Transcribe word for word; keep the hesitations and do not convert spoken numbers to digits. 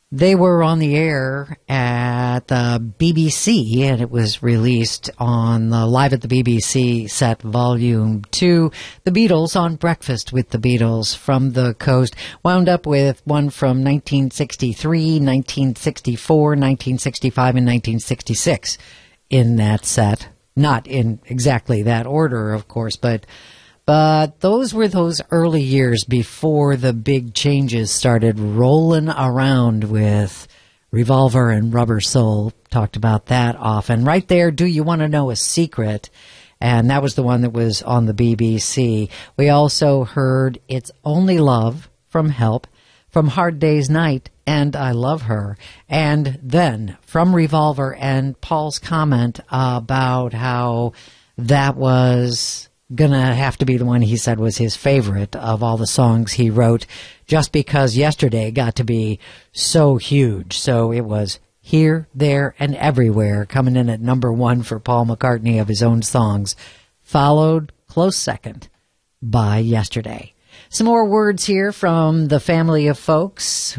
They were on the air at the B B C, and it was released on the Live at the B B C set volume two. The Beatles on Breakfast with the Beatles from the Coast. Wound up with one from nineteen sixty-three, nineteen sixty-four, nineteen sixty-five, and nineteen sixty-six in that set. Not in exactly that order, of course, but But those were those early years before the big changes started rolling around with Revolver and Rubber Soul. Talked about that often. Right there, Do You Want to Know a Secret? And that was the one that was on the B B C. We also heard It's Only Love from Help, from Hard Day's Night, and I Love Her. And then from Revolver and Paul's comment about how that was gonna have to be the one he said was his favorite of all the songs he wrote, just because Yesterday got to be so huge. So it was Here, There, and Everywhere, coming in at number one for Paul McCartney of his own songs, followed close second by Yesterday. Some more words here from the family of folks